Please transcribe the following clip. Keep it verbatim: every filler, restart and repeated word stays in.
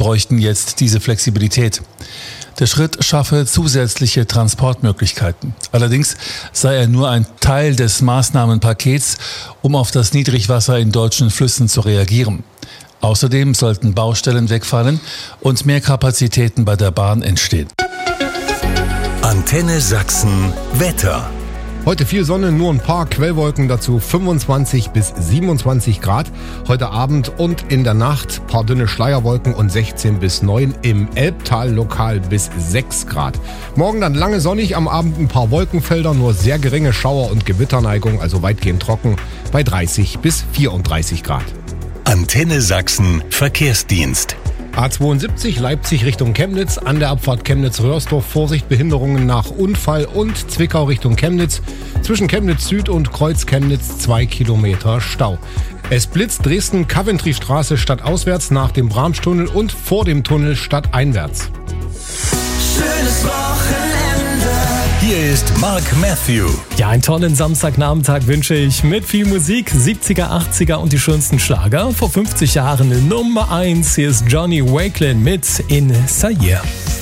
bräuchten jetzt diese Flexibilität. Der Schritt schaffe zusätzliche Transportmöglichkeiten. Allerdings sei er nur ein Teil des Maßnahmenpakets, um auf das Niedrigwasser in deutschen Flüssen zu reagieren. Außerdem sollten Baustellen wegfallen und mehr Kapazitäten bei der Bahn entstehen. Antenne Sachsen Wetter. Heute viel Sonne, nur ein paar Quellwolken, dazu fünfundzwanzig bis siebenundzwanzig Grad. Heute Abend und in der Nacht paar dünne Schleierwolken und sechzehn bis neun, im Elbtal lokal bis sechs Grad. Morgen dann lange sonnig, am Abend ein paar Wolkenfelder, nur sehr geringe Schauer- und Gewitterneigung, also weitgehend trocken, bei dreißig bis vierunddreißig Grad. Antenne Sachsen Verkehrsdienst. A zweiundsiebzig Leipzig Richtung Chemnitz, an der Abfahrt Chemnitz-Röhrsdorf Vorsicht, Behinderungen nach Unfall, und Zwickau Richtung Chemnitz. Zwischen Chemnitz Süd und Kreuz Chemnitz zwei Kilometer Stau. Es blitzt Dresden-Coventry-Straße stadtauswärts nach dem Bramstunnel und vor dem Tunnel stadteinwärts. Schönes Wochenende. Hier ist Mark Matthew. Ja, einen tollen Samstagnachmittag wünsche ich mit viel Musik, siebziger, achtziger und die schönsten Schlager. Vor fünfzig Jahren Nummer eins. Hier ist Johnny Wakelin mit In Sayer.